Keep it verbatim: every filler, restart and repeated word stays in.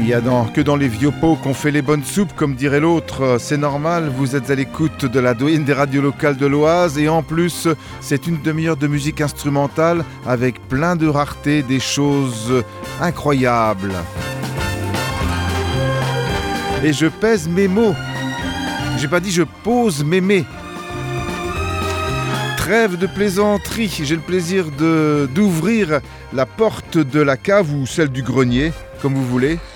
y a dans, que dans les vieux pots qu'on fait les bonnes soupes, comme dirait l'autre. C'est normal, vous êtes à l'écoute de la doyenne des radios locales de l'Oise et en plus, c'est une demi-heure de musique instrumentale avec plein de raretés, des choses incroyables. Et je pèse mes mots. J'ai pas dit je pose mes mets. Trêve de plaisanterie, j'ai le plaisir de, d'ouvrir la porte de la cave ou celle du grenier, comme vous voulez.